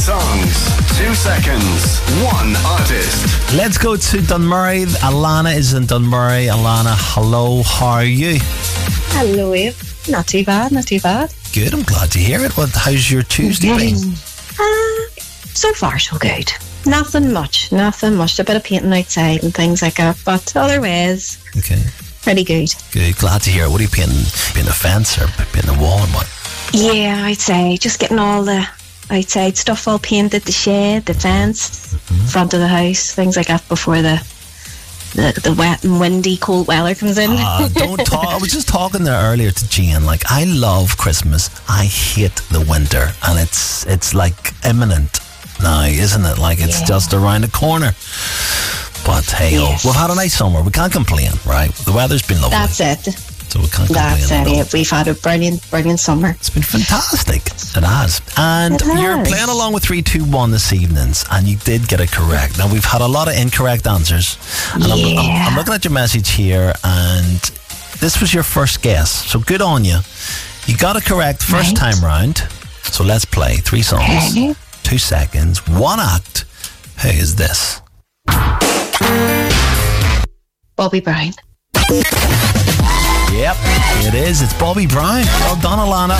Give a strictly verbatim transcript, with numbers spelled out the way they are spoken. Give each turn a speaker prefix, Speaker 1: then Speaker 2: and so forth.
Speaker 1: songs, two seconds, one artist.
Speaker 2: Let's go to Dunmurry. Alana is in Dunmurry. Alana, hello, how are you?
Speaker 3: Hello, Eve. Not too bad, not too bad.
Speaker 2: Good, I'm glad to hear it. What? How's your Tuesday been?
Speaker 3: Uh, so far, so good. Nothing much, nothing much. A bit of painting outside and things like that, but otherwise,
Speaker 2: Okay,
Speaker 3: pretty good.
Speaker 2: good. Glad to hear it. What are you painting? Painting a fence or painting a wall or what?
Speaker 3: Yeah, I'd say just getting all the outside stuff all painted, the shed, the fence,
Speaker 2: Mm-hmm.
Speaker 3: front of the house, things like that before the the, the wet and windy, cold weather comes in.
Speaker 2: Uh, don't talk. I was just talking there earlier to Jane. Like, I love Christmas. I hate the winter, and it's it's like imminent now, isn't it? Like, it's
Speaker 3: Yeah.
Speaker 2: just around the corner. But hey, oh,
Speaker 3: Yes.
Speaker 2: we've had a nice summer. We can't complain, right? The weather's been lovely,
Speaker 3: That's it.
Speaker 2: so we can't
Speaker 3: That's
Speaker 2: complain.
Speaker 3: it.
Speaker 2: at all.
Speaker 3: Yeah, we've had a brilliant, brilliant summer.
Speaker 2: It's been fantastic. It has. And
Speaker 3: It
Speaker 2: you're
Speaker 3: has.
Speaker 2: playing along with three two one this evening, and you did get it correct. Now, we've had a lot of incorrect answers. And I'm, I'm,
Speaker 3: Yeah.
Speaker 2: I'm looking at your message here, and this was your first guess. So good on you. You got it correct first
Speaker 3: Right.
Speaker 2: time round. So let's play three songs,
Speaker 3: Okay.
Speaker 2: two seconds, one act. Who is this?
Speaker 3: Bobby Brown.
Speaker 2: Yep, it is. It's Bobby Brown. Well done, Alana.